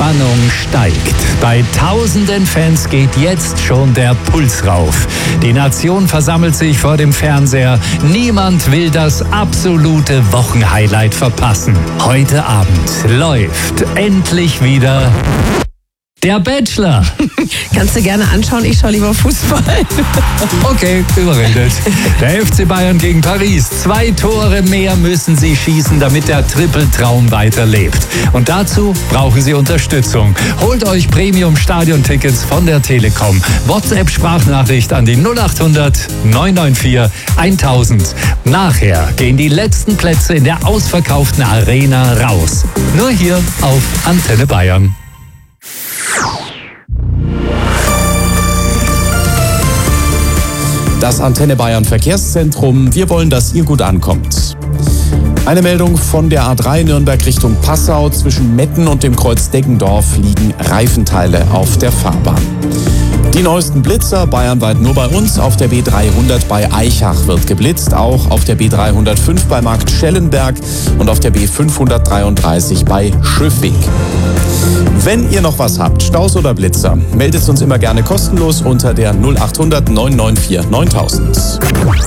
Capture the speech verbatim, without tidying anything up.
Spannung steigt. Bei tausenden Fans geht jetzt schon der Puls rauf. Die Nation versammelt sich vor dem Fernseher. Niemand will das absolute Wochenhighlight verpassen. Heute Abend läuft endlich wieder der Bachelor. Kannst du gerne anschauen, ich schaue lieber Fußball. Okay, überredet. Der F C Bayern gegen Paris. Zwei Tore mehr müssen sie schießen, damit der Triple-Traum weiterlebt. Und dazu brauchen sie Unterstützung. Holt euch Premium-Stadion-Tickets von der Telekom. WhatsApp-Sprachnachricht an die null acht hundert neun neun vier tausend. Nachher gehen die letzten Plätze in der ausverkauften Arena raus. Nur hier auf Antenne Bayern. Das Antenne Bayern Verkehrszentrum. Wir wollen, dass ihr gut ankommt. Eine Meldung von der A drei Nürnberg Richtung Passau. Zwischen Metten und dem Kreuz Deggendorf liegen Reifenteile auf der Fahrbahn. Die neuesten Blitzer bayernweit nur bei uns. Auf der B dreihundert bei Aichach wird geblitzt, auch auf der B dreihundertfünf bei Markt Schellenberg und auf der B fünfhundertdreiunddreißig bei Schöffing. Wenn ihr noch was habt, Staus oder Blitzer, meldet uns immer gerne kostenlos unter der null acht hundert neun neun vier neuntausend.